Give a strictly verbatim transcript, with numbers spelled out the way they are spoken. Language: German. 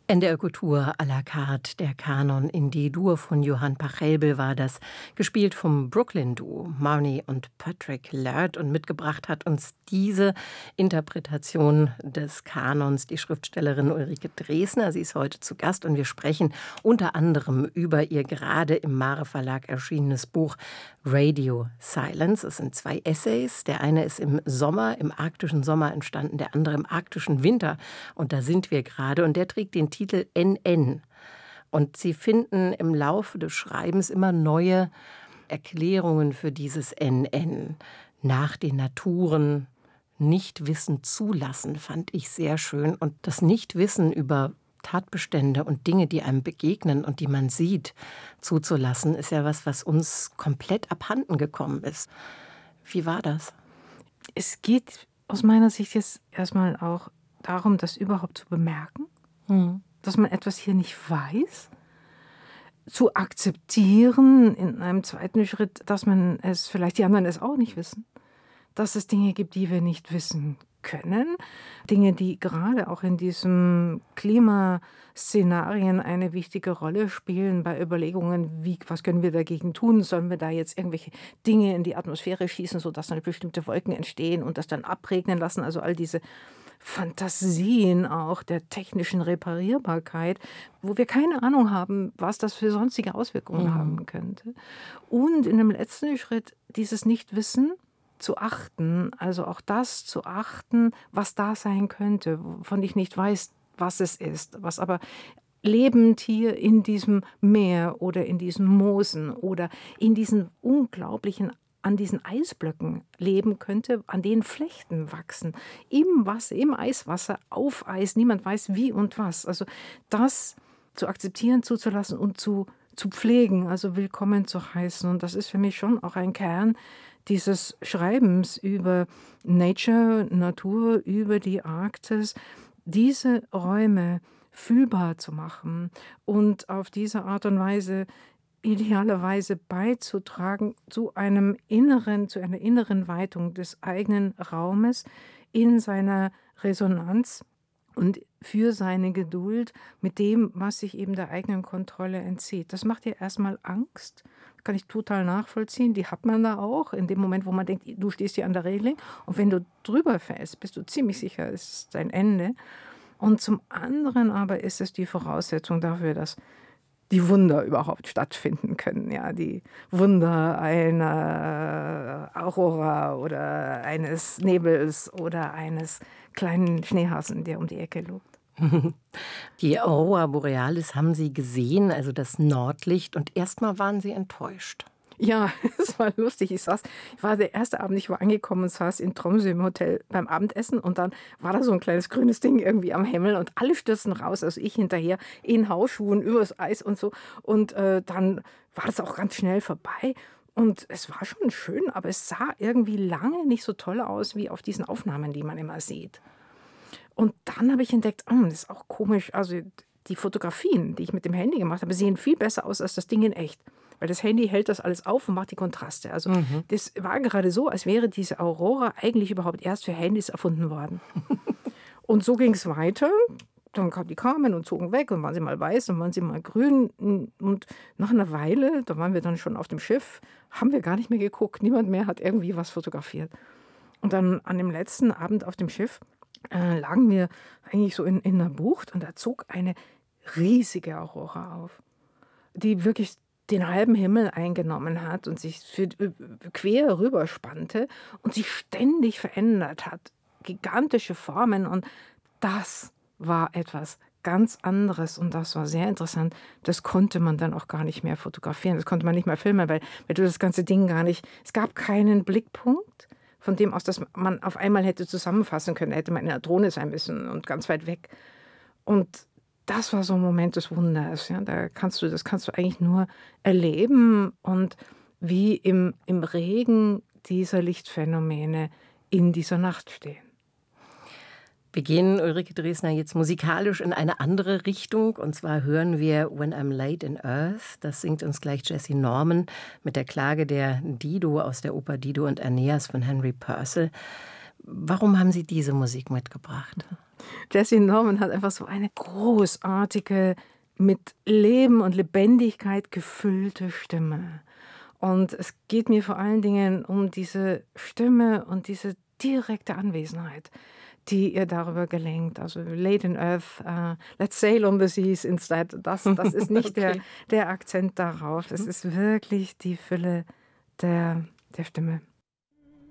N D R Kultur à la carte, der Kanon in D-Dur von Johann Pachelbel war das, gespielt vom Brooklyn-Duo Marnie und Patrick Laird, und mitgebracht hat uns diese Interpretation des Kanons die Schriftstellerin Ulrike Dresner. Sie ist heute zu Gast und wir sprechen unter anderem über ihr gerade im Mare Verlag erschienenes Buch Radio Silence. Es sind zwei Essays. Der eine ist im Sommer, im arktischen Sommer entstanden, der andere im arktischen Winter. Und da sind wir gerade. Und der trägt den Titel N N. Und Sie finden im Laufe des Schreibens immer neue Erklärungen für dieses N N. Nach den Naturen, Nichtwissen zulassen, fand ich sehr schön. Und das Nichtwissen über Tatbestände und Dinge, die einem begegnen und die man sieht, zuzulassen, ist ja was, was uns komplett abhanden gekommen ist. Wie war das? Es geht aus meiner Sicht jetzt erstmal auch darum, das überhaupt zu bemerken, hm. dass man etwas hier nicht weiß, zu akzeptieren in einem zweiten Schritt, dass man es, vielleicht die anderen es auch nicht wissen, dass es Dinge gibt, die wir nicht wissen können, Dinge, die gerade auch in diesem Klimaszenarien eine wichtige Rolle spielen bei Überlegungen, wie, was können wir dagegen tun, sollen wir da jetzt irgendwelche Dinge in die Atmosphäre schießen, sodass dann bestimmte Wolken entstehen und das dann abregnen lassen, also all diese Fantasien auch der technischen Reparierbarkeit, wo wir keine Ahnung haben, was das für sonstige Auswirkungen mhm. haben könnte. Und in dem letzten Schritt dieses Nichtwissen zu achten, also auch das zu achten, was da sein könnte, wovon ich nicht weiß, was es ist, was aber lebend hier in diesem Meer oder in diesen Moosen oder in diesen unglaublichen, an diesen Eisblöcken leben könnte, an denen Flechten wachsen, im Wasser, im Eiswasser, auf Eis, niemand weiß wie und was. Also das zu akzeptieren, zuzulassen und zu, zu pflegen, also willkommen zu heißen. Und das ist für mich schon auch ein Kern dieses Schreibens über Nature, Natur, über die Arktis, diese Räume fühlbar zu machen und auf diese Art und Weise idealerweise beizutragen zu einem inneren, zu einer inneren Weitung des eigenen Raumes in seiner Resonanz und für seine Geduld mit dem, was sich eben der eigenen Kontrolle entzieht. Das macht ja erstmal Angst. Das kann ich total nachvollziehen. Die hat man da auch in dem Moment, wo man denkt, du stehst hier an der Reling und wenn du drüber fällst, bist du ziemlich sicher, es ist dein Ende. Und zum anderen aber ist es die Voraussetzung dafür, dass die Wunder überhaupt stattfinden können. Ja, die Wunder einer Aurora oder eines Nebels oder eines kleinen Schneehasen, der um die Ecke lugt. Die Aurora Borealis haben Sie gesehen, also das Nordlicht, und erstmal waren Sie enttäuscht. Ja, es war lustig. Ich saß, ich war der erste Abend, ich war angekommen und saß in Tromsø im Hotel beim Abendessen und dann war da so ein kleines grünes Ding irgendwie am Himmel und alle stürzen raus, also ich hinterher in Hausschuhen übers Eis und so, und äh, dann war das auch ganz schnell vorbei und es war schon schön, aber es sah irgendwie lange nicht so toll aus wie auf diesen Aufnahmen, die man immer sieht. Und dann habe ich entdeckt, oh, das ist auch komisch, also die Fotografien, die ich mit dem Handy gemacht habe, sehen viel besser aus als das Ding in echt. Weil das Handy hält das alles auf und macht die Kontraste. Also mhm. das war gerade so, als wäre diese Aurora eigentlich überhaupt erst für Handys erfunden worden. Und so ging es weiter. Dann kamen die kamen und zogen weg und waren sie mal weiß und waren sie mal grün. Und nach einer Weile, da waren wir dann schon auf dem Schiff, haben wir gar nicht mehr geguckt. Niemand mehr hat irgendwie was fotografiert. Und dann an dem letzten Abend auf dem Schiff äh, lagen wir eigentlich so in, in einer Bucht und da zog eine riesige Aurora auf, die wirklich den halben Himmel eingenommen hat und sich für, quer rüberspannte und sich ständig verändert hat. Gigantische Formen, und das war etwas ganz anderes und das war sehr interessant. Das konnte man dann auch gar nicht mehr fotografieren, das konnte man nicht mehr filmen, weil, weil du das ganze Ding gar nicht, es gab keinen Blickpunkt, von dem aus, dass man auf einmal hätte zusammenfassen können, hätte man in einer Drohne sein müssen und ganz weit weg. Und das war so ein Moment des Wunders. Ja. Da kannst du, das kannst du eigentlich nur erleben und wie im, im Regen dieser Lichtphänomene in dieser Nacht stehen. Wir gehen, Ulrike Dresner, jetzt musikalisch in eine andere Richtung. Und zwar hören wir When I'm Laid in Earth. Das singt uns gleich Jessye Norman mit der Klage der Dido aus der Oper Dido und Aeneas von Henry Purcell. Warum haben Sie diese Musik mitgebracht? Jessye Norman hat einfach so eine großartige, mit Leben und Lebendigkeit gefüllte Stimme. Und es geht mir vor allen Dingen um diese Stimme und diese direkte Anwesenheit, die ihr darüber gelenkt. Also Late in Earth, uh, Let's Sail on the Seas instead. Das, das ist nicht okay. der, der Akzent darauf. Es ist wirklich die Fülle der, der Stimme.